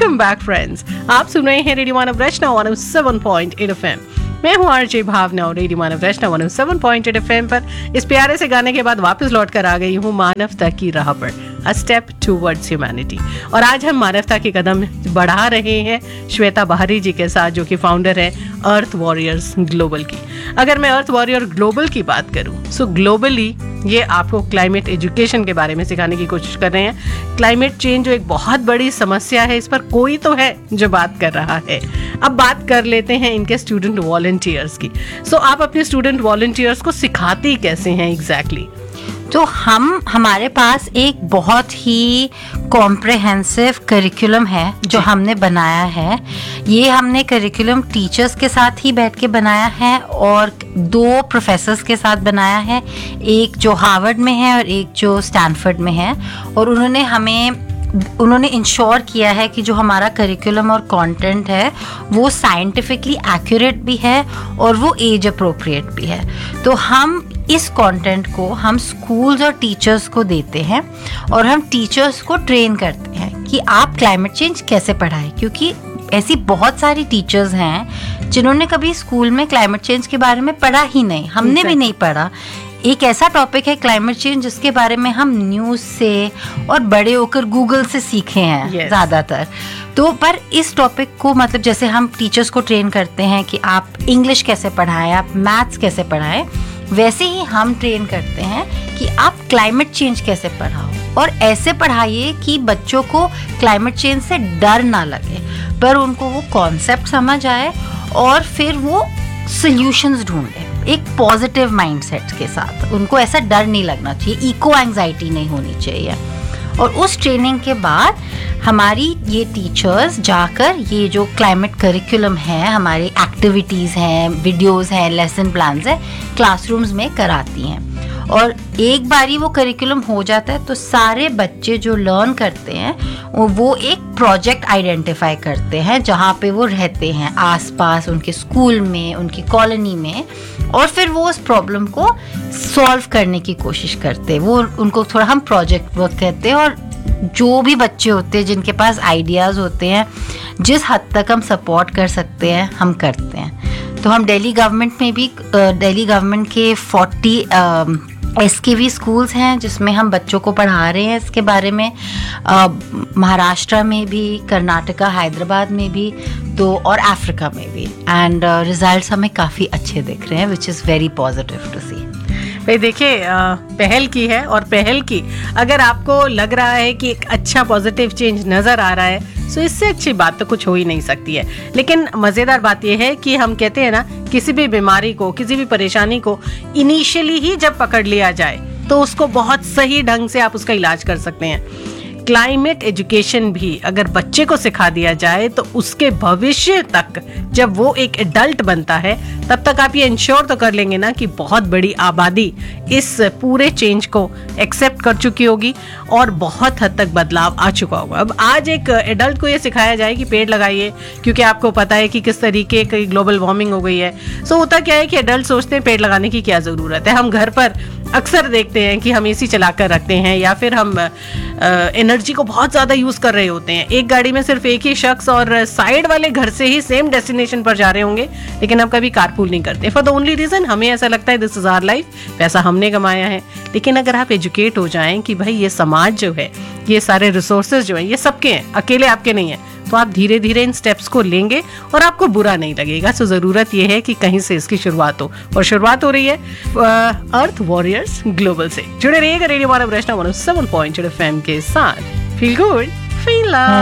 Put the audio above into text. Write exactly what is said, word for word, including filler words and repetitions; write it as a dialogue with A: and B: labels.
A: Welcome back friends, आप सुन रहे हैं रेडियो मानव रचना one O seven point eight FM. मैं हूँ आरजे भावना और रेडियो मानव रचना one O seven point eight FM पर इस प्यारे से गाने के बाद वापस लौट कर आ गई हूँ मानवता की राह पर, अ स्टेप टूवर्ड्स ह्यूमैनिटी। और आज हम मानवता के कदम बढ़ा रहे हैं श्वेता बहारी जी के साथ, जो कि फाउंडर है अर्थ वॉरियर्स ग्लोबल की। अगर मैं अर्थ वॉरियर ग्लोबल की बात करूँ, सो ग्लोबली ये आपको क्लाइमेट एजुकेशन के बारे में सिखाने की कोशिश कर रहे हैं। क्लाइमेट चेंज जो एक बहुत बड़ी समस्या है, इस पर कोई तो है जो बात कर रहा है। अब बात कर लेते हैं इनके स्टूडेंट वॉलंटियर्स की। सो so, आप अपने स्टूडेंट वॉलंटियर्स को सिखाती कैसे हैं एग्जैक्टली exactly?
B: तो हम हमारे पास एक बहुत ही कॉम्प्रहेंसिव करिकुलम है जो हमने बनाया है। ये हमने करिकुलम टीचर्स के साथ ही बैठ के बनाया है और दो प्रोफेसर्स के साथ बनाया है, एक जो हार्वर्ड में है और एक जो स्टैनफोर्ड में है। और उन्होंने हमें उन्होंने इंश्योर किया है कि जो हमारा करिकुलम और कंटेंट है वो साइंटिफिकली एक्यूरेट भी है और वो एज अप्रोप्रिएट भी है। तो हम इस कंटेंट को हम स्कूल्स और टीचर्स को देते हैं और हम टीचर्स को ट्रेन करते हैं कि आप क्लाइमेट चेंज कैसे पढ़ाएं, क्योंकि ऐसी बहुत सारी टीचर्स हैं जिन्होंने कभी स्कूल में क्लाइमेट चेंज के बारे में पढ़ा ही नहीं, हमने भी नहीं पढ़ा। एक ऐसा टॉपिक है क्लाइमेट चेंज जिसके बारे में हम न्यूज़ से और बड़े होकर गूगल से सीखे हैं yes. ज़्यादातर। तो पर इस टॉपिक को, मतलब जैसे हम टीचर्स को ट्रेन करते हैं कि आप इंग्लिश कैसे पढ़ाएं, आप मैथ्स कैसे पढ़ाएं, वैसे ही हम ट्रेन करते हैं कि आप क्लाइमेट चेंज कैसे पढ़ाओ और ऐसे पढ़ाइए कि बच्चों को क्लाइमेट चेंज से डर ना लगे, पर उनको वो कॉन्सेप्ट समझ आए और फिर वो सॉल्यूशंस ढूंढे एक पॉजिटिव माइंडसेट के साथ। उनको ऐसा डर नहीं लगना चाहिए, इको एंजाइटी नहीं होनी चाहिए। और उस ट्रेनिंग के बाद हमारी ये टीचर्स जाकर ये जो क्लाइमेट करिकुलम है, हमारी एक्टिविटीज़ हैं, वीडियोस हैं, लेसन प्लान्स हैं, क्लासरूम्स में कराती हैं। और एक बारी वो करिकुलम हो जाता है तो सारे बच्चे जो लर्न करते हैं वो एक प्रोजेक्ट आइडेंटिफाई करते हैं जहाँ पे वो रहते हैं आसपास, उनके स्कूल में, उनकी कॉलोनी में, और फिर वो उस प्रॉब्लम को सॉल्व करने की कोशिश करते हैं। वो उनको थोड़ा हम प्रोजेक्ट वर्क कहते हैं। और जो भी बच्चे होते हैं जिनके पास आइडियाज़ होते हैं, जिस हद तक हम सपोर्ट कर सकते हैं हम करते हैं। तो हम दिल्ली गवर्नमेंट में भी, दिल्ली गवर्नमेंट के फोर्टी एस के वी स्कूल्स हैं जिसमें हम बच्चों को पढ़ा रहे हैं इसके बारे में। महाराष्ट्र में भी, कर्नाटका, हैदराबाद में भी, तो और अफ्रीका में भी। एंड रिजल्ट्स हमें काफ़ी अच्छे दिख रहे हैं, which is very positive to सी।
A: भाई देखिए, पहल की है और पहल की अगर आपको लग रहा है कि एक अच्छा पॉजिटिव चेंज नज़र आ रहा है, सो इससे अच्छी बात तो कुछ हो ही नहीं सकती है। लेकिन मज़ेदार बात यह है कि हम कहते हैं ना, किसी भी बीमारी को, किसी भी परेशानी को इनिशियली ही जब पकड़ लिया जाए तो उसको बहुत सही ढंग से आप उसका इलाज कर सकते हैं। क्लाइमेट एजुकेशन भी अगर बच्चे को सिखा दिया जाए तो उसके भविष्य तक, जब वो एक एडल्ट बनता है, तब तक आप ये इंश्योर तो कर लेंगे ना कि बहुत बड़ी आबादी इस पूरे चेंज को एक्सेप्ट कर चुकी होगी और बहुत हद तक बदलाव आ चुका होगा। अब आज एक एडल्ट को ये सिखाया जाए कि पेड़ लगाइए, क्योंकि आपको पता है कि किस तरीके की ग्लोबल वार्मिंग हो गई है। सो होता क्या है कि एडल्ट सोचते हैं पेड़ लगाने की क्या ज़रूरत है। हम घर पर अक्सर देखते हैं कि हम एसी चलाकर रखते हैं या फिर हम एनर्जी को बहुत ज़्यादा यूज़ कर रहे होते हैं। एक गाड़ी में सिर्फ एक ही शख्स और साइड वाले घर से ही सेम डेस्टिनेशन पर जा रहे होंगे, लेकिन हम कभी कारपूल नहीं करते फॉर द ओनली रीज़न हमें ऐसा लगता है दिस इज़ आवर लाइफ, पैसा हमने कमाया है। लेकिन अगर आप एजुकेट हो जाएं कि भाई ये समाज जो है, ये सारे रिसोर्सेज जो हैं, ये सबके हैं, अकेले आपके नहीं हैं, तो आप धीरे धीरे इन स्टेप्स को लेंगे और आपको बुरा नहीं लगेगा। सो ज़रूरत ये है कि कहीं से इसकी शुरुआत हो, और शुरुआत हो रही है अर्थ वॉरियर्स ग्लोबल से। जुड़े रहिएगा रेडियो मानव रचना one O seven point eight FM के साथ। Feel good, feel love.